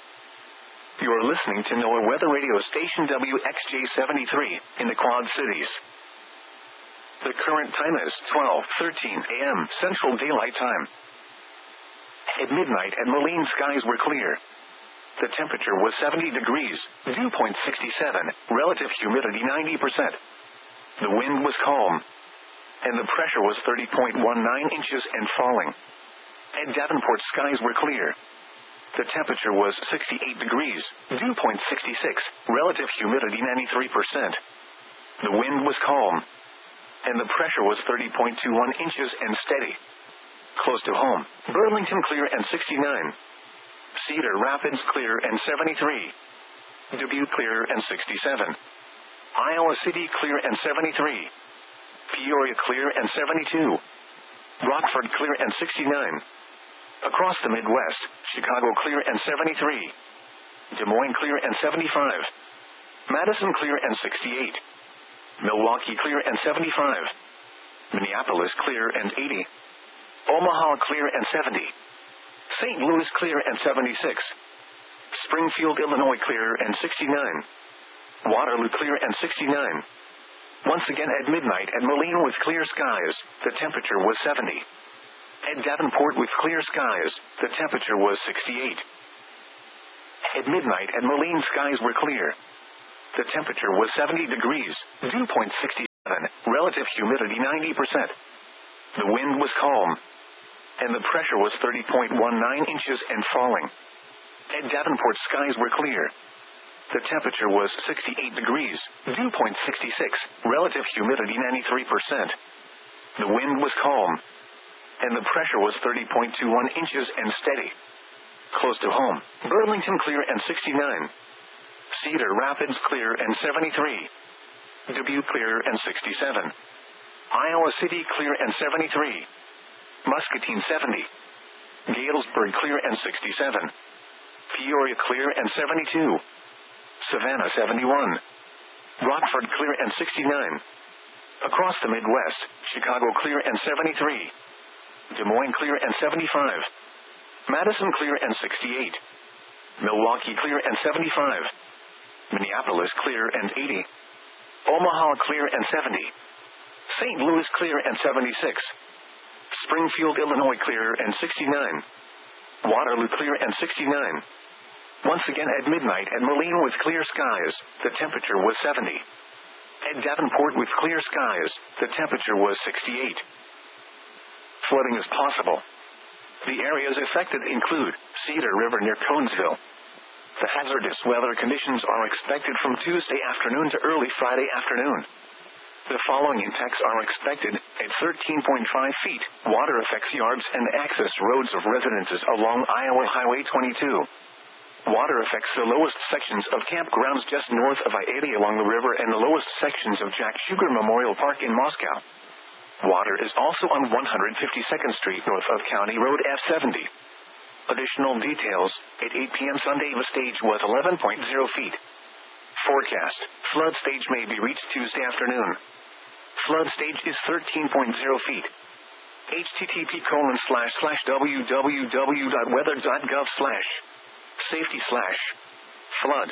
You are listening to NOAA Weather Radio Station W X J seventy-three in the Quad Cities. The current time is twelve thirteen a m Central Daylight Time. At midnight at Moline, skies were clear. The temperature was seventy degrees, dew point sixty-seven, relative humidity ninety percent. The wind was calm, and the pressure was thirty point one nine inches and falling. At Davenport, skies were clear. The temperature was sixty-eight degrees, dew point sixty-six, relative humidity ninety-three percent. The wind was calm, and the pressure was thirty point two one inches and steady. Close to home, Burlington clear and sixty-nine. Cedar Rapids clear and seventy-three. Dubuque clear and sixty-seven. Iowa City clear and seventy-three. Peoria clear and seventy-two. Rockford clear and sixty-nine. Across the Midwest, Chicago clear and seventy-three. Des Moines clear and seventy-five. Madison clear and sixty-eight. Milwaukee clear and seventy-five. Minneapolis clear and eighty. Omaha clear and seventy. Saint Louis clear and seventy-six. Springfield, Illinois clear and sixty-nine. Waterloo clear and sixty-nine. Once again at midnight at Moline with clear skies, the temperature was seventy. At Davenport with clear skies, the temperature was sixty-eight. At midnight at Moline, skies were clear. The temperature was seventy degrees, dew point sixty. Relative humidity ninety percent. The wind was calm, and the pressure was thirty point one nine inches and falling. At Davenport, skies were clear. The temperature was sixty-eight degrees, dew point sixty-six, relative humidity ninety-three percent. The wind was calm, and the pressure was thirty point two one inches and steady. Close to home, Burlington clear and sixty-nine. Cedar Rapids clear and seventy-three. Dubuque clear and sixty-seven. Iowa City clear and seventy-three. Muscatine seventy. Galesburg clear and sixty-seven. Peoria clear and seventy-two. Savannah seventy-one. Rockford clear and sixty-nine. Across the Midwest, Chicago clear and seventy-three. Des Moines clear and seventy-five. Madison clear and sixty-eight. Milwaukee clear and seventy-five. Minneapolis clear and eighty. Omaha clear and seventy. Saint Louis clear and seventy-six. Springfield, Illinois clear and sixty-nine. Waterloo clear and sixty-nine. Once again at midnight at Moline with clear skies, the temperature was seventy. At Davenport with clear skies, the temperature was sixty-eight. Flooding is possible. The areas affected include Cedar River near Conesville. The hazardous weather conditions are expected from Tuesday afternoon to early Friday afternoon. The following impacts are expected at thirteen point five feet. Water affects yards and access roads of residences along Iowa Highway twenty-two. Water affects the lowest sections of campgrounds just north of I eighty along the river and the lowest sections of Jack Huger Memorial Park in Moscow. Water is also on one hundred fifty-second Street north of County Road F seventy. Additional details, at eight p.m. Sunday the stage was eleven point zero feet. Forecast, flood stage may be reached Tuesday afternoon. Flood stage is thirteen point zero feet. http colon slash slash www.weather.gov slash safety slash flood.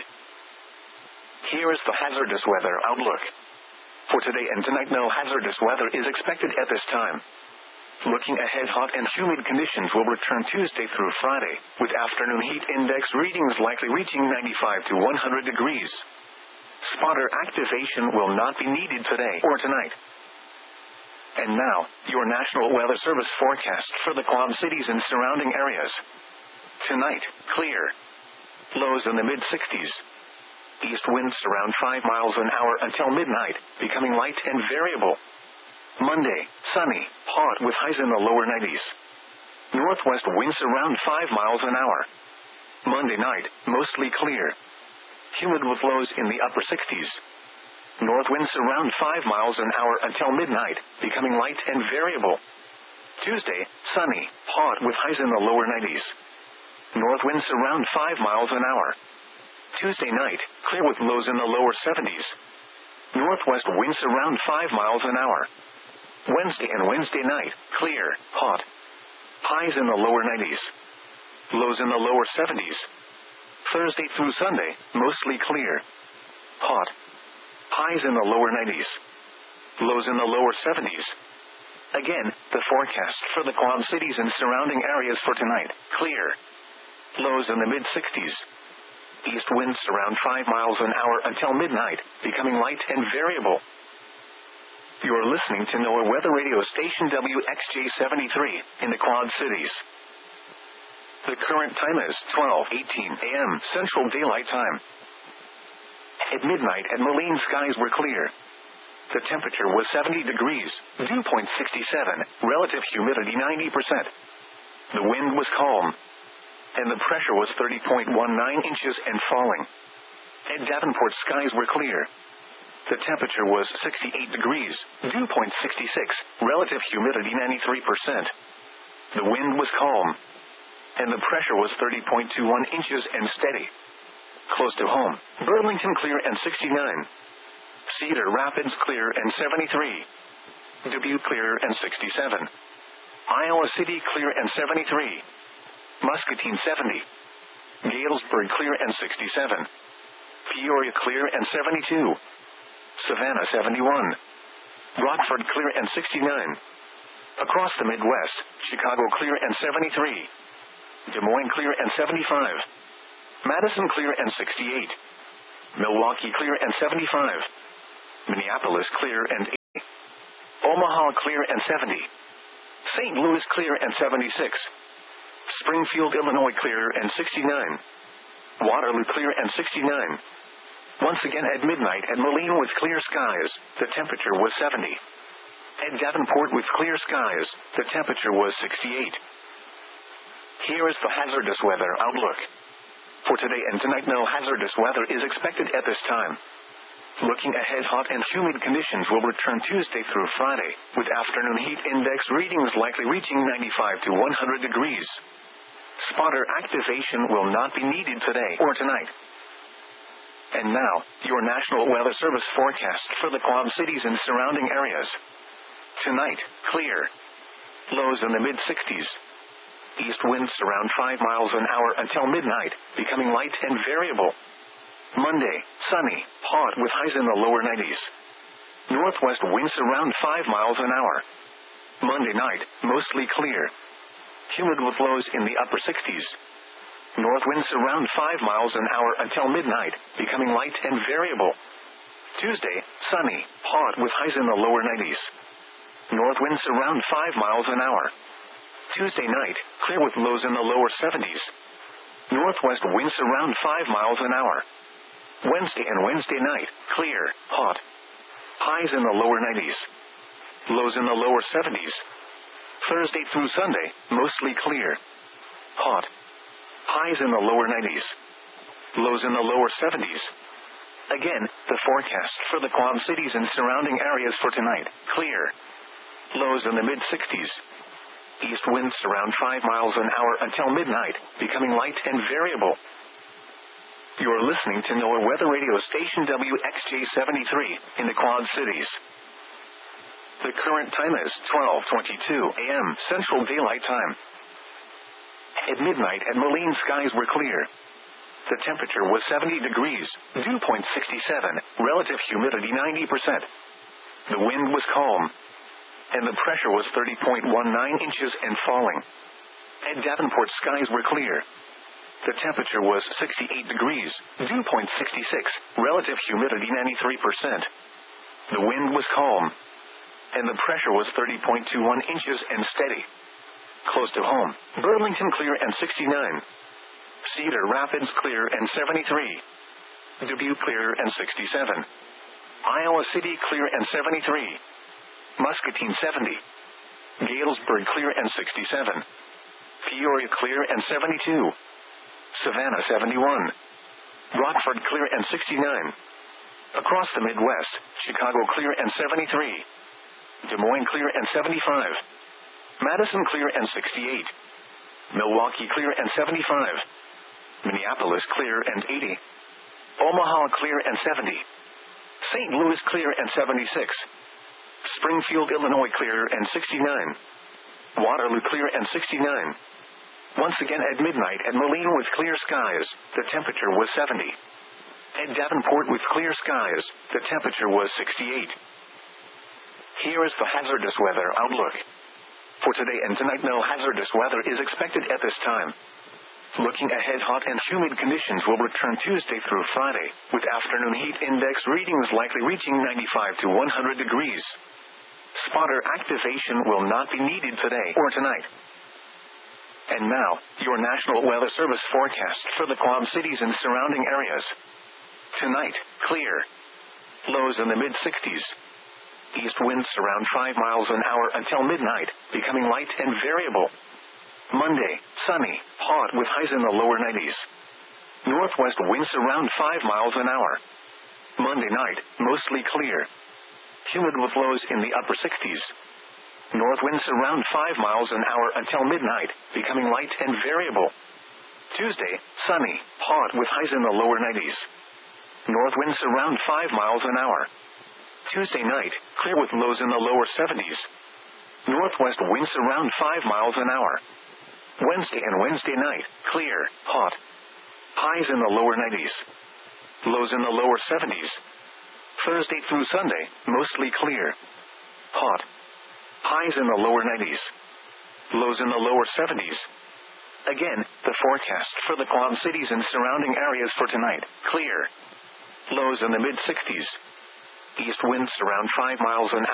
Here is the hazardous weather outlook. For today and tonight, no hazardous weather is expected at this time. Looking ahead, hot and humid conditions will return Tuesday through Friday, with afternoon heat index readings likely reaching ninety-five to one hundred degrees. Spotter activation will not be needed today or tonight. And now, your National Weather Service forecast for the Quad Cities and surrounding areas. Tonight, clear. Lows in the mid sixties. East winds around five miles an hour until midnight, becoming light and variable. Monday, sunny, hot with highs in the lower nineties. Northwest winds around five miles an hour. Monday night, mostly clear. Humid with lows in the upper sixties. North winds around five miles an hour until midnight, becoming light and variable. Tuesday, sunny, hot with highs in the lower nineties. North winds around five miles an hour. Tuesday night, clear with lows in the lower seventies. Northwest winds around five miles an hour. Wednesday and Wednesday night, clear, hot. Highs in the lower nineties. Lows in the lower seventies. Thursday through Sunday, mostly clear. Hot. Highs in the lower nineties. Lows in the lower seventies. Again, the forecast for the Quad Cities and surrounding areas for tonight, clear. Lows in the mid sixties. East winds around five miles an hour until midnight, becoming light and variable. You're listening to NOAA Weather Radio Station W X J seventy-three in the Quad Cities. The current time is twelve eighteen a.m. Central Daylight Time. At midnight at Moline, skies were clear. The temperature was seventy degrees, dew point sixty-seven, relative humidity ninety percent. The wind was calm, and the pressure was thirty point one nine inches and falling. At Davenport, skies were clear. The temperature was sixty-eight degrees, dew point sixty-six, relative humidity ninety-three percent. The wind was calm, and the pressure was thirty point two one inches and steady. Close to home, Burlington clear and sixty-nine. Cedar Rapids clear and seventy-three. Dubuque clear and sixty-seven. Iowa City clear and seventy-three. Muscatine seventy. Galesburg clear and sixty-seven. Peoria clear and seventy-two. Savannah seventy-one. Rockford clear and sixty-nine. Across the Midwest, Chicago clear and seventy-three. Des Moines clear and seventy-five. Madison clear and sixty-eight. Milwaukee clear and seventy-five. Minneapolis clear and Omaha clear and seventy. Saint Louis clear and seventy-six. Springfield, Illinois clear and sixty-nine. Waterloo clear and sixty-nine. Once again at midnight at Moline with clear skies, the temperature was seventy. At Davenport with clear skies, the temperature was sixty-eight. Here is the hazardous weather outlook. For today and tonight, no hazardous weather is expected at this time. Looking ahead, hot and humid conditions will return Tuesday through Friday, with afternoon heat index readings likely reaching ninety-five to one hundred degrees. Spotter activation will not be needed today or tonight. And now, your National Weather Service forecast for the Quad Cities and surrounding areas. Tonight, clear. Lows in the mid-sixties. East winds around five miles an hour until midnight, becoming light and variable. Monday, sunny, hot with highs in the lower nineties. Northwest winds around five miles an hour. Monday night, mostly clear. Humid with lows in the upper sixties. North winds around five miles an hour until midnight, becoming light and variable. Tuesday, sunny, hot with highs in the lower nineties. North winds around five miles an hour. Tuesday night, clear with lows in the lower seventies. Northwest winds around five miles an hour. Wednesday and Wednesday night, clear, hot. Highs in the lower nineties. Lows in the lower seventies. Thursday through Sunday, mostly clear. Hot. Highs in the lower nineties. Lows in the lower seventies. Again, the forecast for the Quad Cities and surrounding areas for tonight, clear. Lows in the mid-sixties. East winds around five miles an hour until midnight, becoming light and variable. You're listening to NOAA Weather Radio Station W X J seventy-three in the Quad Cities. The current time is twelve twenty-two a m Central Daylight Time. At midnight at Moline, skies were clear. The temperature was seventy degrees, dew point sixty-seven, relative humidity ninety percent. The wind was calm, and the pressure was thirty point one nine inches and falling. At Davenport, skies were clear. The temperature was sixty-eight degrees, dew point sixty-six, relative humidity ninety-three percent. The wind was calm, and the pressure was thirty point two one inches and steady. Close to home, Burlington clear and sixty-nine. Cedar Rapids clear and seventy-three. Dubuque clear and sixty-seven. Iowa City clear and seventy-three. Muscatine seventy. Galesburg clear and sixty-seven. Peoria clear and seventy-two. Savannah seventy-one. Rockford clear and sixty-nine. Across the Midwest, Chicago clear and seventy-three. Des Moines clear and seventy-five. Madison clear and sixty-eight. Milwaukee clear and seventy-five. Minneapolis clear and eighty. Omaha clear and seventy. Saint Louis clear and seventy-six. Springfield, Illinois clear and sixty-nine. Waterloo clear and sixty-nine. Once again at midnight at Moline with clear skies, the temperature was seventy. At Davenport with clear skies, the temperature was sixty-eight. Here is the hazardous weather outlook. For today and tonight, no hazardous weather is expected at this time. Looking ahead, hot and humid conditions will return Tuesday through Friday, with afternoon heat index readings likely reaching ninety-five to one hundred degrees. Spotter activation will not be needed today or tonight. And now, your National Weather Service forecast for the Quad Cities and surrounding areas. Tonight, clear. Lows in the mid-sixties. East winds around five miles an hour until midnight, becoming light and variable. Monday, sunny, hot with highs in the lower nineties. Northwest winds around five miles an hour. Monday night, mostly clear. Humid with lows in the upper sixties. North winds around five miles an hour until midnight, becoming light and variable. Tuesday, sunny, hot with highs in the lower nineties. North winds around five miles an hour. Tuesday night, clear with lows in the lower seventies. Northwest winds around five miles an hour. Wednesday and Wednesday night, clear, hot. Highs in the lower nineties. Lows in the lower seventies. Thursday through Sunday, mostly clear. Hot. Highs in the lower nineties. Lows in the lower seventies. Again, the forecast for the Quad Cities and surrounding areas for tonight, clear. Lows in the mid-sixties. East winds around five miles an hour.